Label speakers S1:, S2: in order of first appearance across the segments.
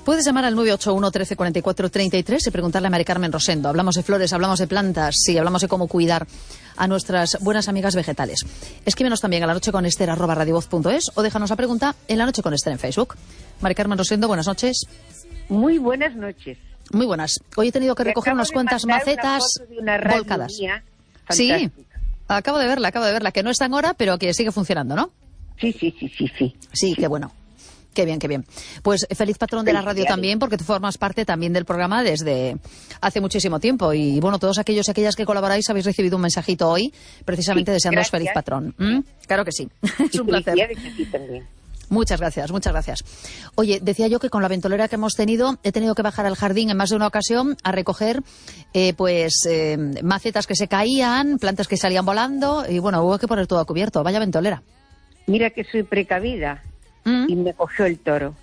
S1: Puedes llamar al 981 13 44 33 y preguntarle a Mari Carmen Rosendo. Hablamos de flores, hablamos de plantas, sí, hablamos de cómo cuidar a nuestras buenas amigas vegetales. Escríbenos también a lanocheconester@radiovoz.es o déjanos la pregunta en La Noche con Ester en Facebook. Mari Carmen Rosendo, buenas noches.
S2: Muy buenas noches.
S1: Muy buenas. Hoy he tenido que recoger unas cuantas macetas volcadas. Sí, acabo de verla, que no está en hora, pero que sigue funcionando, ¿no?
S2: Sí.
S1: Sí, qué bueno. Qué bien, qué bien. Pues feliz patrón de la radio también, porque tú formas parte también del programa desde hace muchísimo tiempo. Y bueno, todos aquellos y aquellas que colaboráis habéis recibido un mensajito hoy, precisamente deseándoos feliz patrón. Claro que sí. Es un placer.
S2: También.
S1: Muchas gracias, muchas gracias. Oye, decía yo que con la ventolera que hemos tenido, he tenido que bajar al jardín en más de una ocasión a recoger macetas que se caían, plantas que salían volando, y bueno, hubo que poner todo a cubierto. Vaya ventolera.
S2: Mira que soy precavida y me cogió el toro.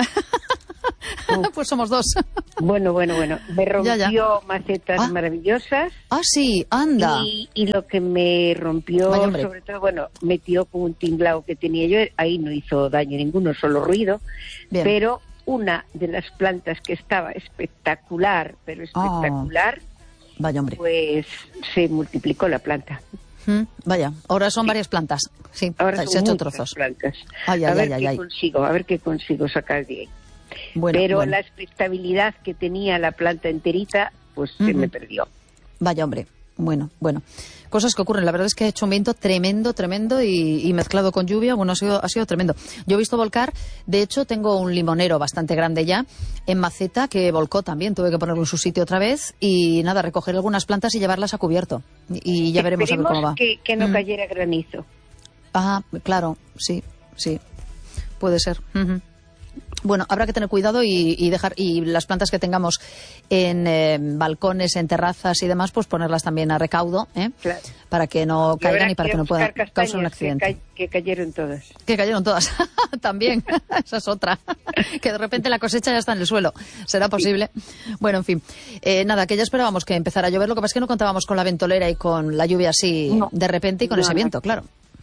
S1: Pues somos dos.
S2: Bueno. Me rompió macetas maravillosas.
S1: Ah, sí, anda.
S2: Y lo que me rompió, sobre todo, metió con un tinglao que tenía yo. Ahí no hizo daño ninguno, solo ruido. Bien. Pero una de las plantas que estaba espectacular,
S1: vaya hombre,
S2: pues se multiplicó la planta.
S1: Vaya, ahora son varias plantas. Sí,
S2: ahora
S1: se ha hecho trozos.
S2: Plantas. A ver qué consigo sacar de ahí. Pero la expectabilidad que tenía la planta enterita, pues se me perdió.
S1: Vaya hombre, bueno. Cosas que ocurren. La verdad es que ha hecho un viento tremendo y mezclado con lluvia, bueno, ha sido tremendo. Yo he visto volcar, de hecho tengo un limonero bastante grande ya, en maceta, que volcó también, tuve que ponerlo en su sitio otra vez, y nada, recoger algunas plantas y llevarlas a cubierto. Y ya veremos a ver cómo va.
S2: Que no cayera granizo.
S1: Ah, claro, sí, puede ser. Bueno, habrá que tener cuidado y dejar, y las plantas que tengamos en balcones, en terrazas y demás, pues ponerlas también a recaudo, claro, para que no caigan y para que no puedan causar un accidente.
S2: Que cayeron todas.
S1: Que cayeron todas, también, esa es otra. Que de repente la cosecha ya está en el suelo, ¿será posible? Sí. Bueno, en fin, nada, que ya esperábamos que empezara a llover, lo que pasa es que no contábamos con la ventolera y con la lluvia así de repente y con ese viento, claro.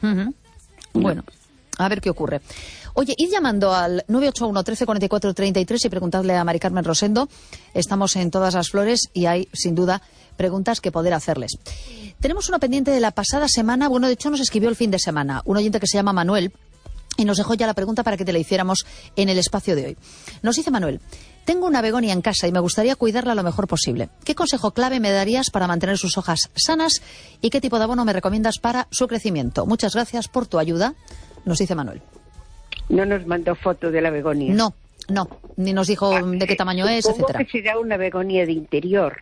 S1: Bueno, a ver qué ocurre. Oye, id llamando al 981 13 44 33 y preguntadle a Mari Carmen Rosendo. Estamos en Todas las Flores y hay, sin duda, preguntas que poder hacerles. Tenemos una pendiente de la pasada semana. Bueno, de hecho nos escribió el fin de semana un oyente que se llama Manuel y nos dejó ya la pregunta para que te la hiciéramos en el espacio de hoy. Nos dice Manuel: tengo una begonia en casa y me gustaría cuidarla lo mejor posible. ¿Qué consejo clave me darías para mantener sus hojas sanas y qué tipo de abono me recomiendas para su crecimiento? Muchas gracias por tu ayuda, nos dice Manuel.
S2: No nos mandó foto de la begonia.
S1: No, ni nos dijo de qué tamaño es, etcétera.
S2: Supongo que será una begonia de interior,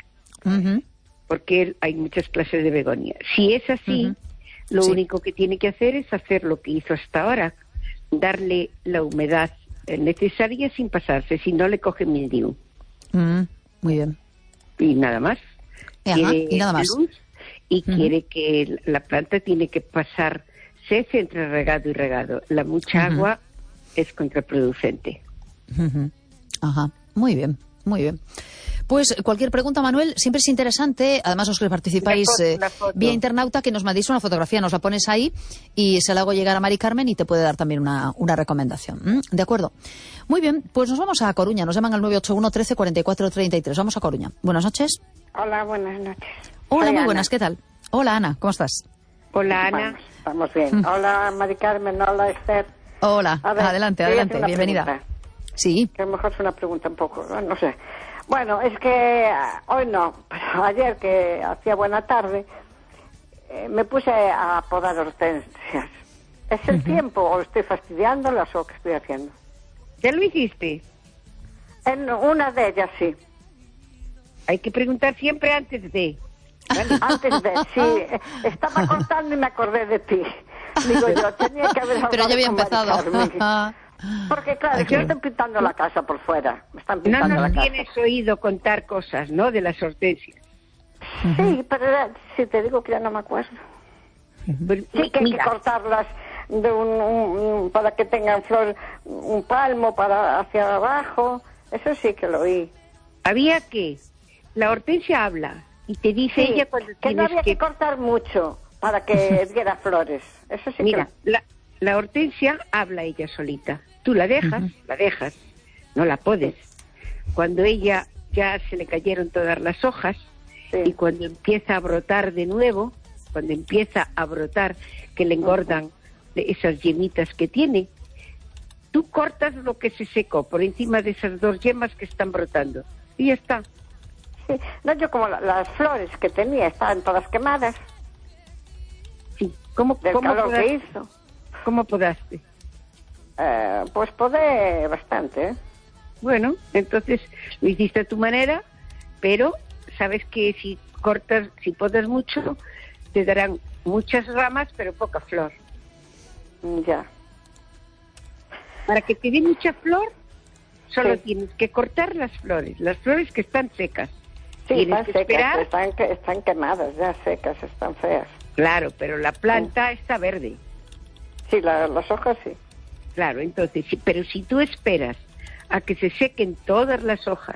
S2: porque hay muchas clases de begonia. Si es así, lo único que tiene que hacer es hacer lo que hizo hasta ahora, darle la humedad necesaria sin pasarse, si no le coge mildiu.
S1: Muy bien.
S2: Y nada más.
S1: Y nada más.
S2: Luz, y quiere que la planta tiene que pasar cese entre regado y regado. La mucha agua es contraproducente.
S1: Ajá, muy bien. Pues cualquier pregunta, Manuel, siempre es interesante. Además, los que participáis vía internauta, que nos mandéis una fotografía, nos la pones ahí y se la hago llegar a Mari Carmen y te puede dar también una recomendación. ¿De acuerdo? Muy bien, pues nos vamos a Coruña. Nos llaman al 981 13 44 33. Vamos a Coruña. Buenas noches.
S3: Hola, buenas noches.
S1: Hola,
S3: Soy
S1: muy
S3: Ana.
S1: buenas. ¿Qué tal? Hola, Ana. ¿Cómo estás?
S2: Hola, Ana.
S3: Bueno, estamos bien. Hola, Mari Carmen. Hola, Esther.
S1: Hola,
S3: A ver,
S1: adelante, bienvenida.
S3: Pregunta.
S1: Sí.
S3: Que a lo mejor es una pregunta un poco, no sé. Bueno, es que hoy no, pero ayer que hacía buena tarde, me puse a podar hortensias. ¿Es el tiempo o estoy fastidiándolas o qué estoy haciendo?
S2: ¿Ya lo hiciste?
S3: En una de ellas sí.
S2: Hay que preguntar siempre antes de...
S3: ¿Vale? Antes de, sí. Estaba contando y me acordé de ti. Digo yo, tenía que haber hablado.
S1: Pero ya había
S3: con Mari
S1: empezado.
S3: Carmen. Porque claro, yo estoy pintando la casa por fuera. Me están pintando la casa.
S2: Tienes oído contar cosas, ¿no? De las hortensias.
S3: Sí, pero si te digo que ya no me acuerdo. Sí, que hay que cortarlas de para que tengan flor, un palmo para hacia abajo. Eso sí que lo oí.
S2: Había que la hortensia habla y te dice ella cuando
S3: que
S2: tienes
S3: no había que cortar mucho para que diera flores. Eso sí.
S2: Mira, la hortensia habla ella solita. Tú la dejas, no la podes. cuando ella ya se le cayeron todas las hojas,
S3: Sí.
S2: y cuando empieza a brotar de nuevo, que le engordan de esas yemitas que tiene, tú cortas lo que se secó por encima de esas 2 yemas que están brotando y ya está.
S3: Sí. No, yo como las flores que tenía estaban todas quemadas
S2: Sí.
S3: del calor
S2: podaste?
S3: que hizo.
S2: ¿Cómo podaste?
S3: Pues podé bastante, ¿eh?
S2: Bueno, entonces lo hiciste a tu manera, pero sabes que si podas mucho, te darán muchas ramas, pero poca flor.
S3: Ya.
S2: Para que te dé mucha flor, solo
S3: Sí.
S2: tienes que cortar las flores que están secas.
S3: Sí,
S2: Tienes
S3: están
S2: que
S3: secas,
S2: esperar.
S3: están quemadas, ya secas, están feas.
S2: Claro, pero la planta está verde.
S3: Sí, las hojas sí.
S2: Claro, entonces, pero si tú esperas a que se sequen todas las hojas,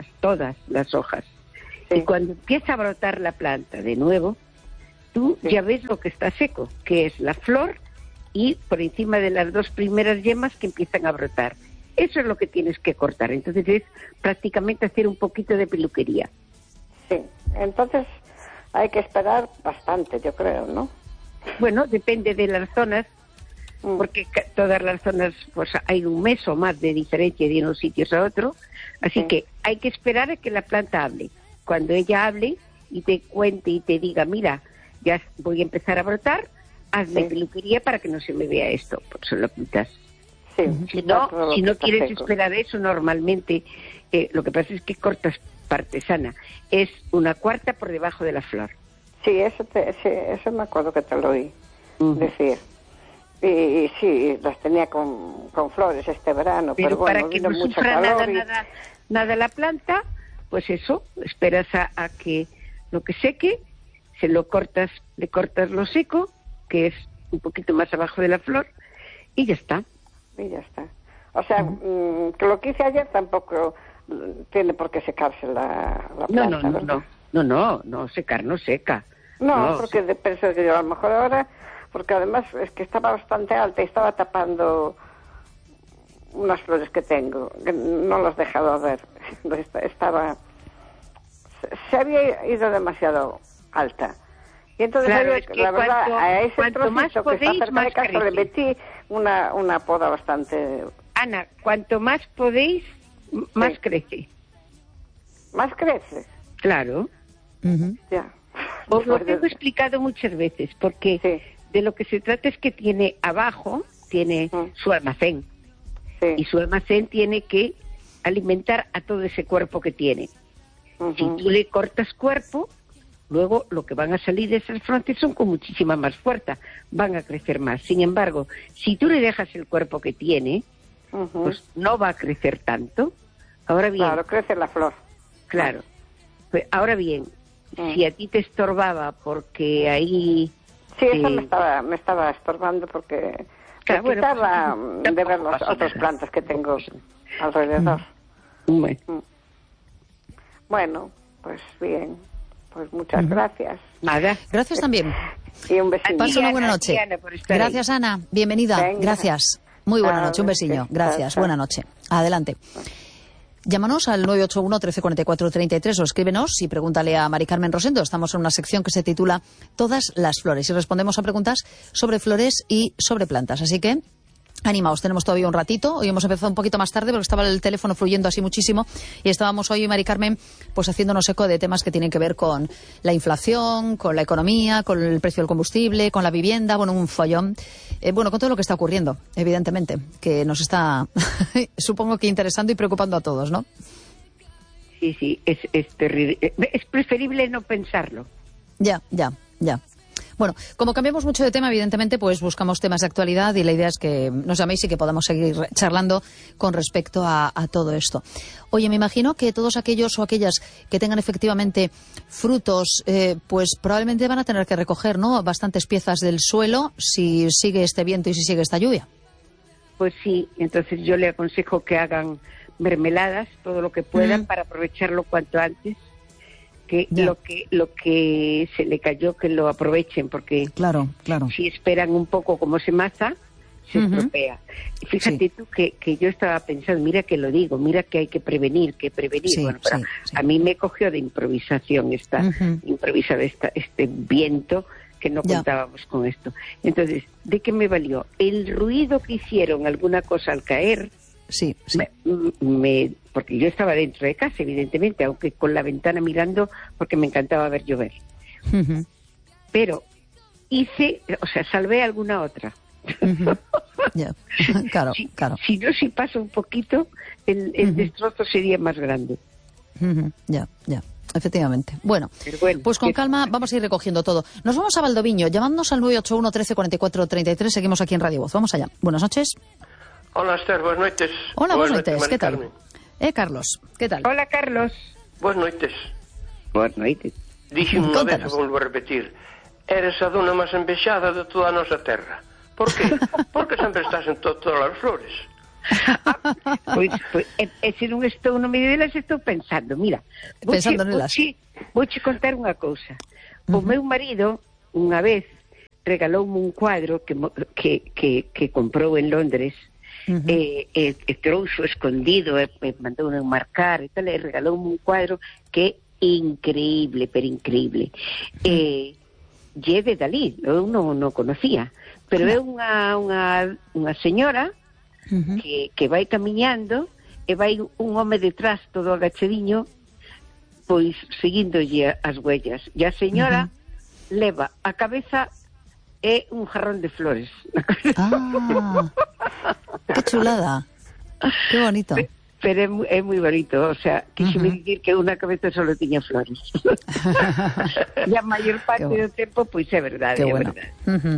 S3: Sí.
S2: y cuando empieza a brotar la planta de nuevo, tú
S3: Sí.
S2: ya ves lo que está seco, que es la flor y por encima de las 2 primeras yemas que empiezan a brotar. Eso es lo que tienes que cortar. Entonces es prácticamente hacer un poquito de peluquería.
S3: Sí, entonces hay que esperar bastante, yo creo, ¿no?
S2: Bueno, depende de las zonas, porque todas las zonas pues hay un mes o más de diferencia de unos sitios a otros, así
S3: Sí.
S2: que hay que esperar a que la planta hable. Cuando ella hable y te cuente y te diga, mira, ya voy a empezar a brotar, hazme
S3: Sí.
S2: peluquería para que no se me vea esto, pues se lo quitas.
S3: Sí.
S2: Si
S3: quitar todo lo
S2: si
S3: que
S2: no
S3: está
S2: quieres
S3: seco.
S2: esperar eso, normalmente lo que pasa es que cortas partesana, es 1/4 por debajo de la flor.
S3: Sí, eso me acuerdo que te lo oí
S2: Ujú.
S3: decir. Y sí, las tenía con flores este verano, pero bueno,
S2: para que
S3: vino
S2: no
S3: mucho
S2: sufra
S3: calor
S2: nada la planta, pues eso, esperas a que lo que seque, le cortas lo seco, que es un poquito más abajo de la flor, y ya está.
S3: y ya está. O sea, que lo que hice ayer tampoco tiene por qué secarse la planta, ¿verdad?
S2: No, secar no seca.
S3: No, porque pienso que yo a lo mejor ahora, porque además es que estaba bastante alta y estaba tapando unas flores que tengo, que no las he dejado ver. Se había ido demasiado alta. Y entonces,
S2: Claro, es que
S3: la verdad, a ese
S2: cuanto más
S3: trocito que está
S2: podéis,
S3: cerca
S2: más
S3: de casa le
S2: crece.
S3: metí una poda bastante...
S2: Ana, cuanto más podéis, más
S3: Sí.
S2: crece.
S3: ¿Más crece?
S2: Claro.
S1: Ujú.
S3: Ya.
S2: Os lo tengo explicado muchas veces, porque
S3: Sí.
S2: de lo que se trata es que tiene abajo, tiene su almacén,
S3: Sí.
S2: y su almacén tiene que alimentar a todo ese cuerpo que tiene.
S3: Ujú.
S2: Si tú le cortas cuerpo, luego lo que van a salir de esas frontes son con muchísima más fuerza, van a crecer más. Sin embargo, si tú le dejas el cuerpo que tiene,
S3: Ujú.
S2: pues no va a crecer tanto. Ahora bien,
S3: Claro, crece la flor.
S2: claro. Pues ahora bien,
S3: Mm.
S2: si a ti te estorbaba porque ahí...
S3: Sí, eso me estaba estorbando porque
S2: Claro,
S3: me
S2: bueno,
S3: quitaba
S2: pues,
S3: de ver
S2: tampoco
S3: las
S2: pasa
S3: otras
S2: nada.
S3: plantas que tengo alrededor.
S2: Bueno,
S3: Bueno, pues bien, pues muchas gracias.
S2: nada.
S1: Gracias también.
S3: Y un besito.
S1: Pasa una buena
S2: Ana,
S1: noche.
S2: Ana, por estar
S1: Gracias, Ana. Bienvenida.
S3: Venga.
S1: Gracias. Muy buena
S3: Chao,
S1: noche. Un besillo.
S3: chao,
S1: Gracias.
S3: chao.
S1: Buena noche. Adelante. Llámanos al 981 1344 33 o escríbenos y pregúntale a Mari Carmen Rosendo. Estamos en una sección que se titula Todas las flores y respondemos a preguntas sobre flores y sobre plantas. Así que animaos, tenemos todavía un ratito. Hoy hemos empezado un poquito más tarde porque estaba el teléfono fluyendo así muchísimo y estábamos hoy, Mari Carmen, pues haciéndonos eco de temas que tienen que ver con la inflación, con la economía, con el precio del combustible, con la vivienda, bueno, un follón. Bueno, con todo lo que está ocurriendo, evidentemente, que nos está, supongo que interesando y preocupando a todos, ¿no?
S2: Sí, es terrible. Es preferible no pensarlo.
S1: Ya. Bueno, como cambiamos mucho de tema, evidentemente, pues buscamos temas de actualidad y la idea es que nos llaméis y que podamos seguir charlando con respecto a todo esto. Oye, me imagino que todos aquellos o aquellas que tengan efectivamente frutos, pues probablemente van a tener que recoger, ¿no?, bastantes piezas del suelo si sigue este viento y si sigue esta lluvia.
S2: Pues sí, entonces yo le aconsejo que hagan mermeladas, todo lo que puedan, para aprovecharlo cuanto antes. Que
S1: Ya.
S2: lo que se le cayó, que lo aprovechen, porque
S1: Claro.
S2: si esperan un poco como se masa, se estropea. Fíjate tú que yo estaba pensando, mira que lo digo, mira que hay que prevenir. Bueno, pero a mí me cogió de improvisación este viento, que no contábamos con esto. Entonces, ¿de qué me valió? El ruido que hicieron alguna cosa al caer, porque yo estaba dentro de casa, evidentemente, aunque con la ventana mirando, porque me encantaba ver llover. Pero salvé alguna otra.
S1: Claro.
S2: Si pasa un poquito, el destrozo sería más grande.
S1: Ya. Efectivamente. Bueno, pues con calma vamos a ir recogiendo todo. Nos vamos a Valdoviño, llamándonos al 981 13 44 33. Seguimos aquí en Radio Voz. Vamos allá. Buenas noches.
S4: Hola, Esther, buenas noches.
S1: Hola, buenas noches. ¿Qué tal? Carlos, ¿qué tal?
S2: Hola, Carlos.
S4: Buenas noches.
S2: Buenas noches.
S4: Dixen unha vez, volvo a repetir, eres a dona máis envexada de toda a nosa terra. Por qué? Porque sempre estás en todas as flores.
S2: Pois se non estou no medio delas, estou pensando, mira, vouche contar unha cousa. O meu marido unha vez regaloume un cuadro que comprou en Londres, trouxo escondido, mandou enmarcar e tal, e regaloume un cuadro que é increíble, pero increíble. Lle de Dalí, eu non conocía, pero é unha señora que vai camiñando e vai un home detrás todo agachadiño, pois seguíndolle as huellas, e a señora leva a cabeza é un jarrón de flores.
S1: ¡Qué chulada! ¡Qué bonito!
S2: Pero é moi bonito, o sea, quixeme dicir que unha cabeza solo tiña flores. E a maior parte do tempo, pois é verdade, é verdade.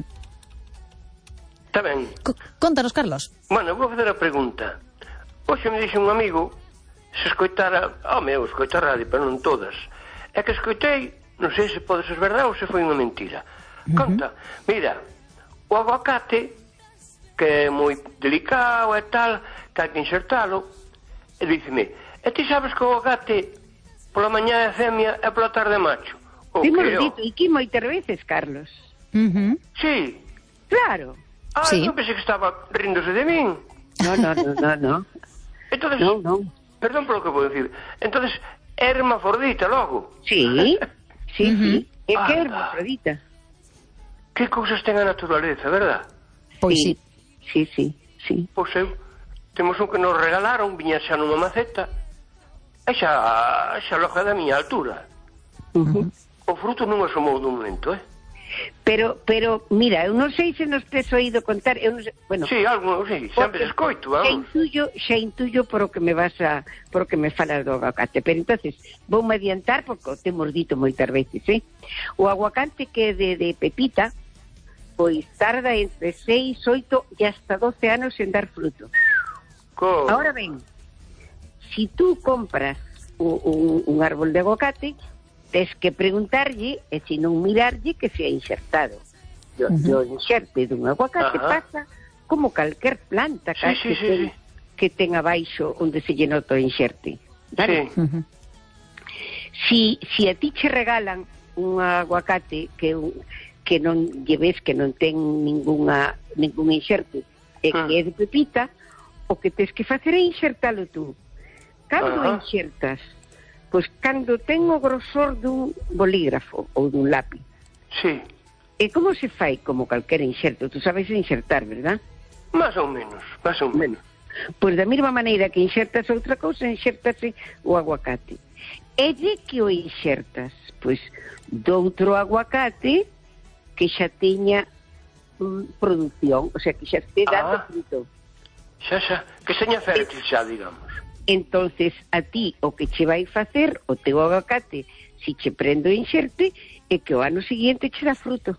S4: Está ben.
S1: Contanos, Carlos.
S4: Bueno, vou fazer a pregunta. Hoxe me dixe un amigo se escoitara, escoitar radio, pero non todas. É que escoitei, non sei se pode ser verdade ou se foi unha mentira. Conta, mira, o aguacate, que é moi delicado e tal, que hai que insertalo, e díceme, e ti sabes que o aguacate pola mañá é femia e pola tarde é macho?
S2: Temos dito, e que moitas veces, Carlos.
S4: Sí.
S2: Claro.
S4: Eu pensei que estaba ríndose de min.
S2: No.
S4: Entonces,
S2: no.
S4: Perdón polo que vou dicir. Entonces, é hermafrodita logo.
S2: Sí. É que é hermafrodita.
S4: Que cousas ten a naturaleza, verdad?
S1: Pois sí.
S2: Sí.
S4: Pois temos un que nos regalaron, viña xa nunha maceta, e xa loja da miña altura. O fruto non asomou dun momento,
S2: Pero, mira, eu non sei se nos tes oído contar, eu non sei, bueno...
S4: Sí, algo, sí, sempre escoito,
S2: xa intuyo por o que me falas do aguacate, pero entonces voume adiantar porque o temos dito moitas veces, O aguacate que é de pepita, pois tarda entre 6, 8 e hasta 12 anos en dar fruto. Ahora ben, si tú compras un árbol de aguacate, tes que preguntarlle, e se non mirarlle, que se ha insertado. O inxerte dun aguacate pasa como calquer planta que ten abaixo onde se lle nota o inxerte. Vale? Si a ti che regalan un aguacate que non lle ves que non ten ningún inxerte e que é de pepita, o que tes que facer é inxertalo tú. Cando inxertas? Pois cando ten o grosor dun bolígrafo ou dun lápiz.
S4: Sí.
S2: E como se fai como calquera inxerto? Tú sabes inxertar, verdad?
S4: Más ou menos.
S2: Pois da mesma maneira que inxertas outra cousa, inxertase o aguacate. E de que o inxertas? Pois doutro aguacate que xa teña produción, o sea, que xa este dando fruto.
S4: Xa, que seña fértil xa, digamos.
S2: Entonces, a ti o que che vai facer o teu aguacate, si che prendo o inxerte, é que o ano seguinte che dá fruto.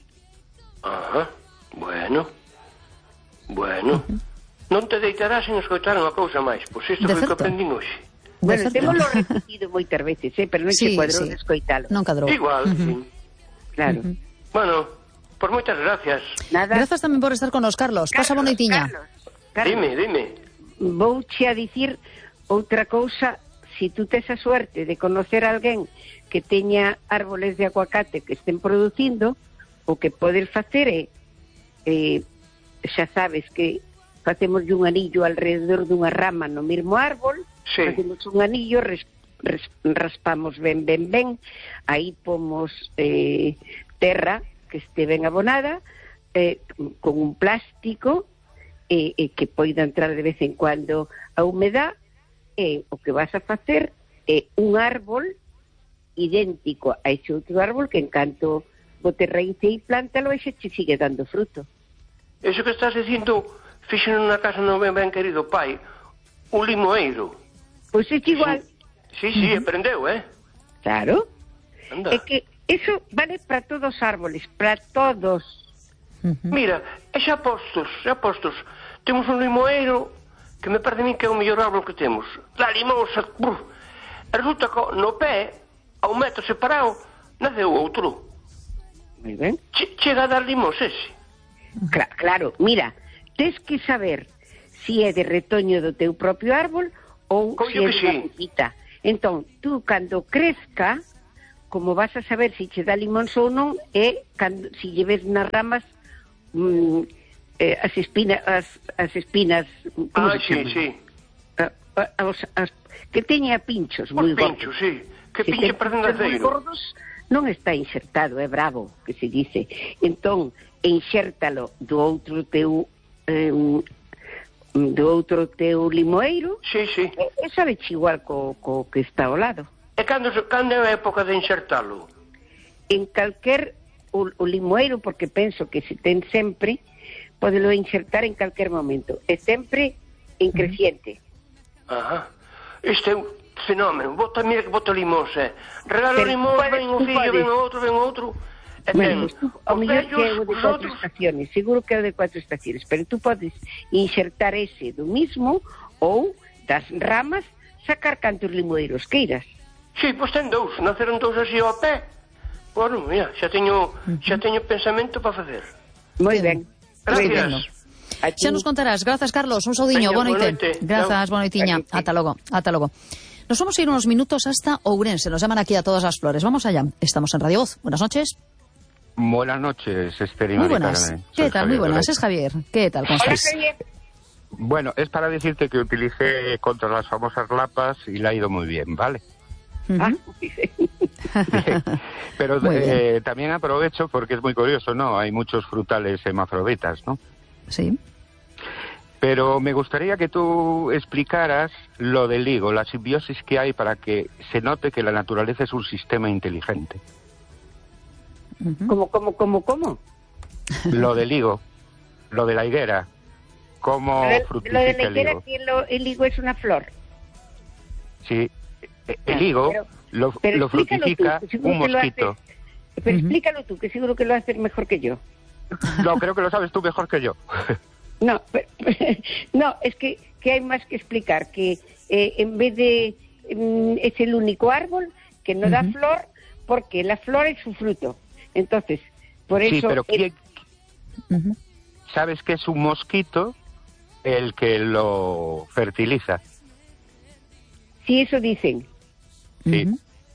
S4: Bueno. Non te deitarás sen escoitar unha cousa máis, pois isto foi o que aprendín hoxe.
S2: Bueno, témoslo repetido moitas veces, pero non che cuadrou de escoitalo.
S1: Non cadrou.
S4: Igual, sí.
S2: Claro.
S4: Bueno, pois moitas gracias.
S2: Nada.
S1: Gracias tamén por estar con nos, Carlos. Pasa boneitiña.
S4: Dime.
S2: Vouche a dicir outra cousa, si tú tes a suerte de conocer a alguén que teña árboles de aguacate que estén producindo, o que podes facer é xa sabes que facemos un anillo alrededor dunha rama no mesmo árbol,
S4: Sí.
S2: facemos un anillo, raspamos ben, aí pomos terra que este ben abonada, con un plástico que poida entrar de vez en cuando a humedad, o que vas a facer é un árbol idéntico a ese outro árbol que en canto bote raíce e plántalo e xa te sigue dando fruto.
S4: Eso que estás dicindo, fixen na casa no ben querido pai, un limoeiro.
S2: Pois é igual.
S4: Sí, aprendeu,
S2: Claro.
S4: Anda.
S2: É que eso vale para todos os árboles, para todos.
S4: Mira, e xa postos, temos un limoeiro que me parece a mí que é o mellor árbol que temos. La limosa, resulta que no pé, a 1 metro separado, naceu outro.
S2: Moi ben.
S4: Chega a dar limos ese.
S2: Claro, mira, tes que saber si é de retoño do teu propio árbol ou
S4: Coño
S2: se é
S4: que
S2: de
S4: sí.
S2: unha pepita. Entón, tú, cando crezca, como vas a saber si che dá limóns ou non, é cando, si lleves nas ramas as espinas como se chama?
S4: Sí.
S2: Que teña pinchos
S4: Os
S2: moi
S4: pinchos,
S2: gordos.
S4: sí. Que
S2: Se
S4: pinche
S2: ten
S4: parecen
S2: pinchos moi
S4: aceiro.
S2: gordos, non está insertado, é bravo, que se dice. Entón, inxértalo do outro teu limoeiro,
S4: Sí.
S2: e sabe igual co que está ao lado.
S4: E cando é a época de insertalo?
S2: En calquer o limoeiro, porque penso que se ten sempre, podelo insertar en calquer momento, e sempre en creciente.
S4: Ajá. Este é un fenómeno. Mira que bota limóns, regalo
S2: Pero
S4: limóns,
S2: tú
S4: ven o fillo,
S2: podes.
S4: ven outro. E
S2: Bueno,
S4: ten
S2: ao
S4: os
S2: mellor que é o
S4: vellos,
S2: de
S4: os
S2: 4
S4: outros.
S2: estaciones, seguro que é o de 4 estaciones, pero tú podes insertar ese do mismo ou das ramas sacar cantos limoeiros queiras.
S4: Sí, pois ten 2, naceron 2 así ao pé. Bueno, mira, xa teño pensamento para facer.
S2: Moi
S1: Ben.
S2: ben.
S4: Gracias.
S1: Xa nos contarás. Grazas, Carlos. Un saudiño.
S4: Veña,
S1: Boa noite.
S4: boa noite.
S1: Grazas, boa noitiña. Ata logo. Nos vamos a ir unos minutos hasta Ourense. Nos llaman aquí a todas las flores. Vamos allá. Estamos en Radio Voz. Buenas noches.
S5: Buenas noches, Esther y
S1: Muy
S5: Mari
S1: buenas.
S5: Carmen.
S1: ¿Qué
S5: Soy
S1: tal? Muy
S5: Javier
S1: buenas.
S5: Dolay.
S1: Es Javier. ¿Qué tal? ¿Cómo
S2: Hola,
S1: estás?
S2: Javier.
S5: Bueno, es para decirte que utilicé contra las famosas lapas y le ha ido muy bien, ¿vale? Pero
S1: Muy bien.
S5: también aprovecho porque es muy curioso, ¿no? Hay muchos frutales hermafroditas, ¿no?
S1: Sí.
S5: Pero me gustaría que tú explicaras lo del higo, la simbiosis que hay para que se note que la naturaleza es un sistema inteligente.
S2: ¿Cómo?
S5: Lo del higo, lo de la higuera, cómo fructifica
S2: Lo de la
S5: el
S2: higuera,
S5: higo.
S2: que el higo es una flor.
S5: Sí, el higo
S2: pero
S5: lo
S2: explícalo
S5: fructifica
S2: tú, que seguro
S5: un
S2: que lo
S5: mosquito.
S2: haces. Pero explícalo tú, que seguro que lo haces mejor que yo.
S5: No, creo que lo sabes tú mejor que yo.
S2: No, no, es que hay más que explicar, que en vez de es el único árbol que no da flor, porque la flor es su fruto. Entonces, por
S5: Sí,
S2: eso...
S5: pero ¿sabes que es un mosquito el que lo fertiliza?
S2: Sí, eso dicen.
S5: Sí.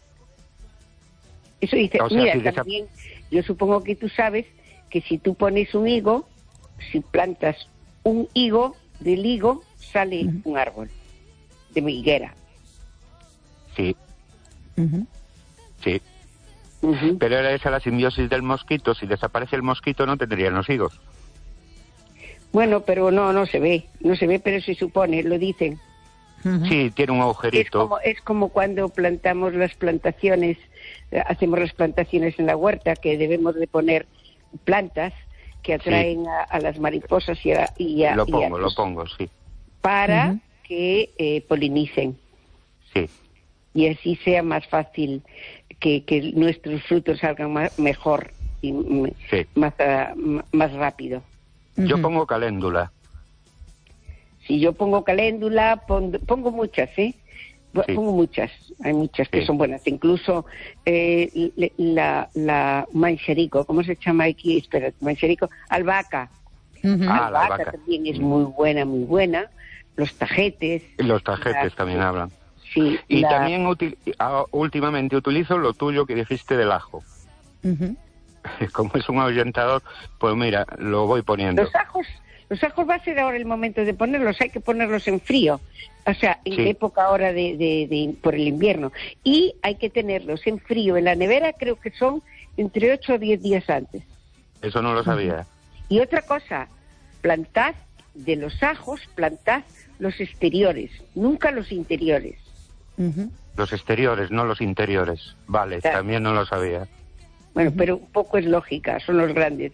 S2: Eso dicen.
S5: O sea,
S2: Mira,
S5: si
S2: también, yo supongo que tú sabes que si tú pones un higo, si plantas un higo, del higo sale un árbol de higuera.
S5: Sí, sí.
S2: Ujú.
S5: Pero era esa la simbiosis del mosquito. Si desaparece el mosquito no tendrían los higos.
S2: Bueno, pero no se ve, pero se supone, lo dicen.
S5: Sí, tiene un agujerito.
S2: Es como cuando plantamos las plantaciones, hacemos las plantaciones en la huerta, que debemos de poner plantas que atraen a las mariposas
S5: Lo pongo, sí.
S2: para que polinicen.
S5: Sí.
S2: Y así sea más fácil que nuestros frutos salgan mejor y más rápido.
S5: Yo pongo caléndula.
S2: Si yo pongo caléndula, pongo muchas, ¿eh?
S5: Sí.
S2: Pongo muchas, hay muchas que son buenas. Incluso la mancherico, ¿cómo se llama aquí? Espera, mancherico, albahaca.
S5: La
S2: Albahaca también es muy buena. Los tajetes.
S5: Los tajetes también hablan.
S2: Sí.
S5: Y también últimamente utilizo lo tuyo que dijiste del ajo. Como es un ahuyentador, pues mira, lo voy poniendo.
S2: Los ajos va a ser ahora el momento de ponerlos, hay que ponerlos en frío, o sea, en época ahora por el invierno. Y hay que tenerlos en frío en la nevera, creo que son entre 8 o 10 días antes.
S5: Eso no lo sabía.
S2: Y otra cosa, plantad de los ajos, plantad los exteriores, nunca los interiores.
S5: Los exteriores, no los interiores. Vale, claro. También no lo sabía.
S2: Bueno, pero un poco es lógica, son los grandes.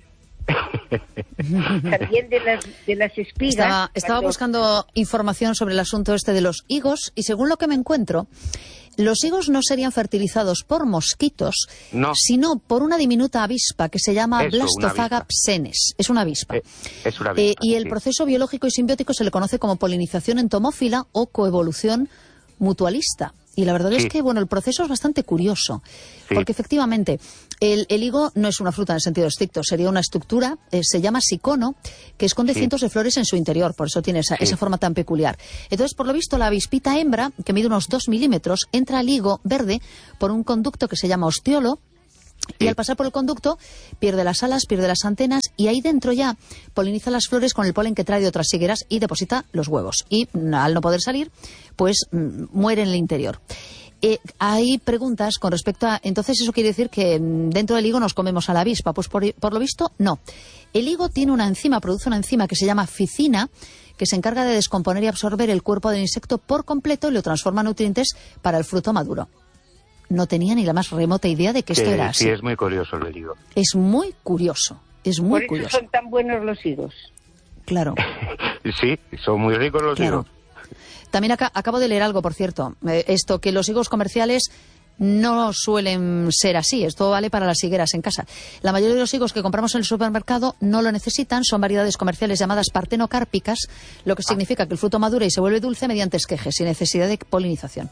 S2: También de las espigas.
S1: Estaba buscando información sobre el asunto este de los higos y según lo que me encuentro, los higos no serían fertilizados por mosquitos, sino por una diminuta avispa que se llama Blastophaga psenes. Es una avispa.
S5: Es una avispa,
S1: y el proceso biológico y simbiótico se le conoce como polinización entomófila o coevolución mutualista. Y la verdad es que, bueno, el proceso es bastante curioso, porque efectivamente el higo no es una fruta en el sentido estricto, sería una estructura, se llama sicono, que esconde cientos de flores en su interior, por eso tiene esa forma tan peculiar. Entonces, por lo visto, la avispita hembra, que mide unos 2 milímetros, entra al higo verde por un conducto que se llama ostiolo, y al pasar por el conducto pierde las alas, pierde las antenas y ahí dentro ya poliniza las flores con el polen que trae de otras higueras y deposita los huevos. Y al no poder salir, pues muere en el interior. Hay preguntas con respecto a... Entonces, ¿eso quiere decir que dentro del higo nos comemos a la avispa? Pues por lo visto, no. El higo tiene una enzima, produce una enzima que se llama ficina, que se encarga de descomponer y absorber el cuerpo del insecto por completo y lo transforma en nutrientes para el fruto maduro. No tenía ni la más remota idea de que esto era así.
S5: Sí, es muy curioso el higo.
S1: Es muy curioso, es muy curioso.
S2: Por eso son tan buenos los higos.
S1: Claro.
S5: Sí, son muy ricos los higos.
S1: También acabo de leer algo, por cierto. Esto, que los higos comerciales no suelen ser así. Esto vale para las higueras en casa. La mayoría de los higos que compramos en el supermercado no lo necesitan. Son variedades comerciales llamadas partenocárpicas, lo que significa que el fruto madura y se vuelve dulce mediante esquejes, sin necesidad de polinización.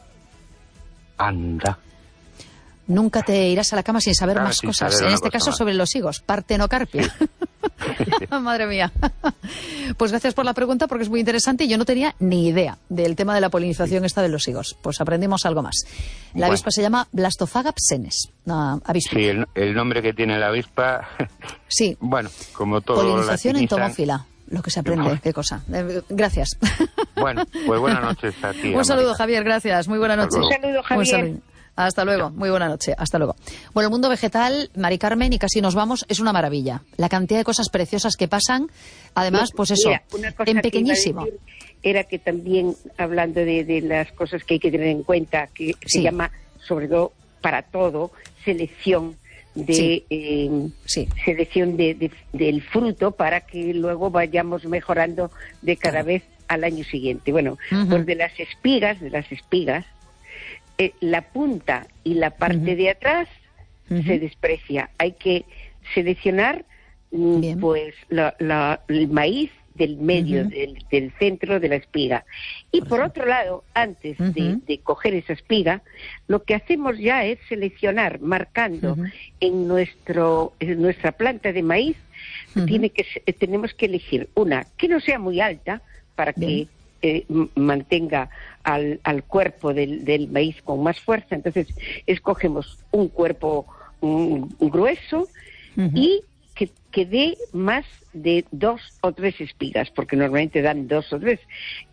S5: Anda.
S1: Nunca te irás a la cama sin saber más cosas. En este caso, sobre los higos. Partenocarpia. Madre mía. Pues gracias por la pregunta, porque es muy interesante y yo no tenía ni idea del tema de la polinización esta de los higos. Pues aprendimos algo más. La avispa se llama Blastophaga psenes. Avispa.
S5: Sí, el nombre que tiene la avispa.
S1: Sí.
S5: Bueno, como todo.
S1: Polinización entomófila. Lo que se aprende, qué cosa. Gracias.
S5: Bueno, pues buenas noches a ti.
S1: Un saludo, Javier, gracias. Muy buena noche.
S2: Un saludo, Javier.
S1: Un saludo. Hasta luego, muy buena noche, hasta luego. Bueno, el mundo vegetal, Mari Carmen, y casi nos vamos, es una maravilla. La cantidad de cosas preciosas que pasan, además, pues eso, en pequeñísimo.
S2: Era que también, hablando de las cosas que hay que tener en cuenta, que se llama, sobre todo, para todo, selección selección del fruto para que luego vayamos mejorando de cada vez al año siguiente. Bueno, pues de las espigas, la punta y la parte de atrás se desprecia. Hay que seleccionar pues el maíz del medio, del centro de la espiga. Y por otro lado, antes de coger esa espiga, lo que hacemos ya es seleccionar, marcando en nuestra planta de maíz, tenemos que elegir una que no sea muy alta para que mantenga al cuerpo del maíz con más fuerza. Entonces escogemos un cuerpo grueso y que dé más de 2 o 3 espigas, porque normalmente dan 2 o 3.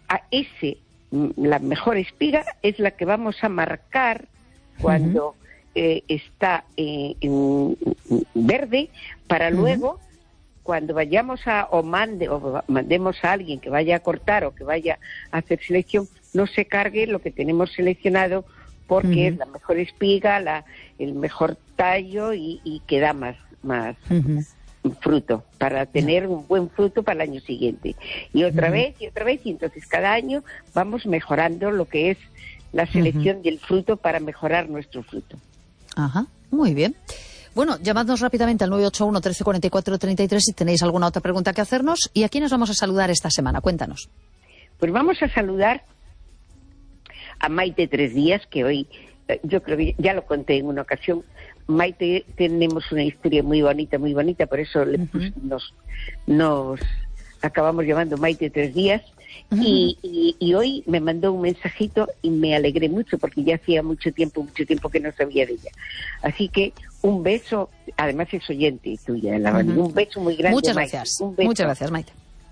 S2: La mejor espiga es la que vamos a marcar cuando está en verde, para luego, cuando vayamos o mandemos a alguien que vaya a cortar o que vaya a hacer selección, no se cargue lo que tenemos seleccionado, porque es la mejor espiga, el mejor tallo y que da más fruto, para tener un buen fruto para el año siguiente. Y otra vez, y entonces cada año vamos mejorando lo que es la selección del fruto para mejorar nuestro fruto.
S1: Ajá, muy bien. Bueno, llamadnos rápidamente al 981 1344 33 si tenéis alguna otra pregunta que hacernos. ¿Y a quiénes vamos a saludar esta semana? Cuéntanos.
S2: Pues vamos a saludar a Maite 3 Días, que hoy, yo creo que ya lo conté en una ocasión. Maite, tenemos una historia muy bonita, por eso nos acabamos llamando Maite 3 Días. Y hoy me mandó un mensajito y me alegré mucho, porque ya hacía mucho tiempo que no sabía de ella. Así que un beso, además es oyente tuya, un beso muy grande.
S1: Muchas gracias. Muchas gracias, Maite.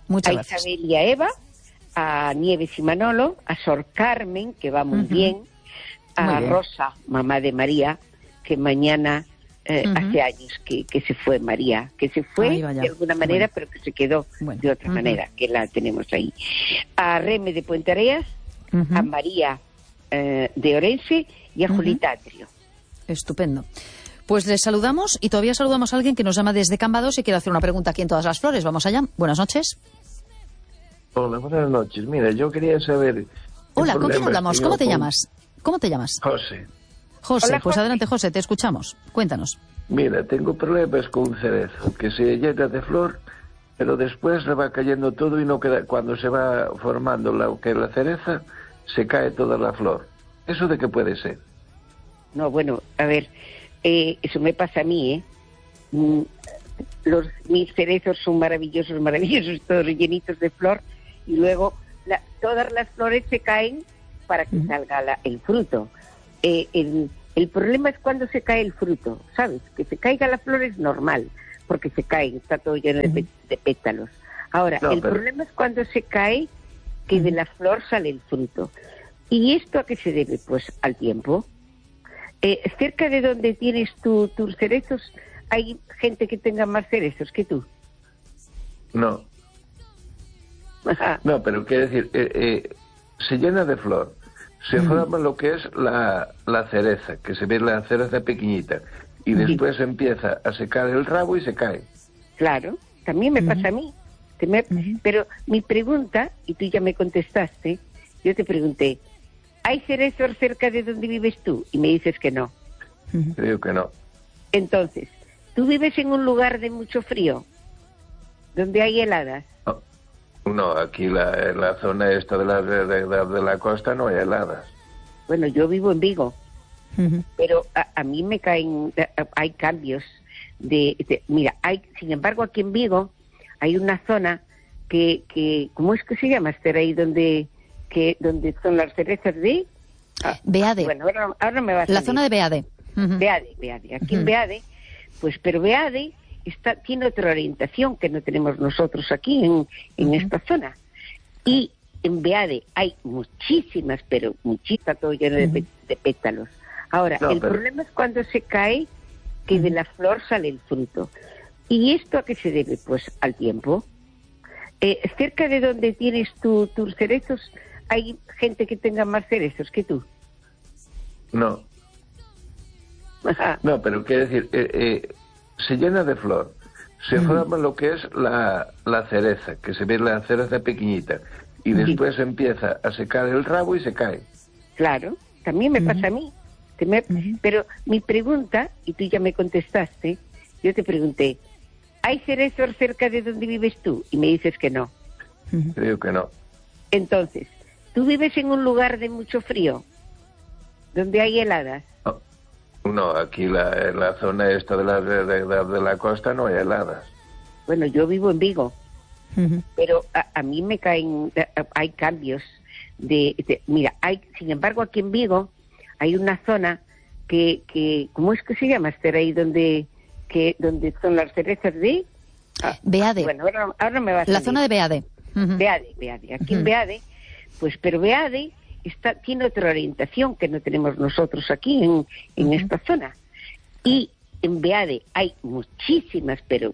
S1: Muchas
S2: a
S1: gracias.
S2: Isabel y a Eva, a Nieves y Manolo, a Sor Carmen, que va muy bien, a
S1: Muy bien.
S2: Rosa, mamá de María, que mañana hace años que se fue María, que se fue
S1: Ay, vaya.
S2: de alguna manera,
S1: Bueno.
S2: pero que se quedó
S1: Bueno.
S2: de otra manera, que la tenemos ahí. A Reme de Puente Areas, a María de Orense y a Julita Atrio.
S1: Estupendo. Pues les saludamos y todavía saludamos a alguien que nos llama desde Cambados y quiere hacer una pregunta aquí en Todas las Flores. Vamos allá. Buenas noches.
S6: Hola, buenas noches. Mira, yo quería saber...
S1: Hola, ¿con quién hablamos? ¿Cómo te llamas? ¿Cómo te llamas?
S6: José.
S1: José,
S2: Hola,
S1: pues
S2: José.
S1: adelante, José, te escuchamos. Cuéntanos.
S6: Mira, tengo problemas con un cerezo, que se llena de flor, pero después le va cayendo todo y no queda... Cuando se va formando lo que es la cereza, se cae toda la flor. ¿Eso de qué puede ser?
S2: No, bueno, a ver, eso me pasa a mí, ¿eh? Mis cerezos son maravillosos, todos llenitos de flor, y luego todas las flores se caen para que salga el fruto. El problema es cuando se cae el fruto, ¿sabes? Que se caiga la flor es normal, porque se cae, está todo lleno de pétalos. Ahora,
S6: No,
S2: el
S6: pero-
S2: problema es cuando se cae, que de la flor sale el fruto. ¿Y esto a qué se debe? Pues al tiempo. Cerca de donde tienes tus cerezos, ¿hay gente que tenga más cerezos que tú?
S6: No. No, pero quiere decir, se llena de flor, se forma lo que es la cereza, que se ve la cereza pequeñita, y después empieza a secar el rabo y se cae.
S2: Claro, también me pasa a mí. Pero mi pregunta, y tú ya me contestaste, yo te pregunté, ¿hay cerezos cerca de donde vives tú? Y me dices que no.
S6: Creo que no.
S2: Entonces, ¿tú vives en un lugar de mucho frío? ¿Donde hay heladas?
S6: No, aquí en la zona esta de la costa no hay heladas.
S2: Bueno, yo vivo en Vigo, pero a mí me caen, hay cambios mira, sin embargo, aquí en Vigo hay una zona que ¿cómo es que se llama, Esther, ahí donde son las cerezas de?
S1: Beade.
S2: Bueno, ahora me va a
S1: La
S2: salir.
S1: zona de Beade.
S2: Beade. Aquí en Beade, pues, pero Beade tiene otra orientación que no tenemos nosotros aquí en esta zona. Y en Beade hay muchísimas, pero muchísimas, todo lleno de pétalos. Ahora,
S6: No,
S2: el
S6: pero-
S2: problema es cuando se cae, que de la flor sale el fruto. ¿Y esto a qué se debe? Pues al tiempo. Cerca de donde tienes tus cerezos, ¿hay gente que tenga más cerezos que tú?
S6: No. No, pero quiere decir, se llena de flor, se forma lo que es la cereza, que se ve la cereza pequeñita, y después empieza a secar el rabo y se cae.
S2: Claro, también me pasa a mí. Pero mi pregunta, y tú ya me contestaste, yo te pregunté, ¿hay cerezos cerca de donde vives tú? Y me dices que no.
S6: Creo que no.
S2: Entonces, ¿tú vives en un lugar de mucho frío? ¿Donde hay heladas?
S6: No, aquí en la zona esta de la costa no hay heladas.
S2: Bueno, yo vivo en Vigo, pero a mí me caen, hay cambios mira, sin embargo, aquí en Vigo hay una zona que ¿cómo es que se llama, Esther, ahí donde son las cerezas de?
S1: Beade.
S2: Bueno, ahora me va a salir.
S1: La zona de Beade.
S2: Beade. Aquí en Beade, pues, pero Beade tiene otra orientación que no tenemos nosotros aquí en esta zona. Y en Beade hay muchísimas, pero